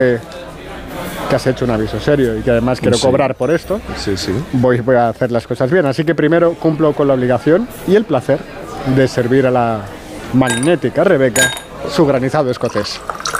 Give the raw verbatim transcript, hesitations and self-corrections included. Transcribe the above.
que has hecho un aviso serio y que además quiero Sí. cobrar por esto, Sí, sí. voy, voy a hacer las cosas bien. Así que primero cumplo con la obligación y el placer de servir a la magnética Rebeca su granizado escocés.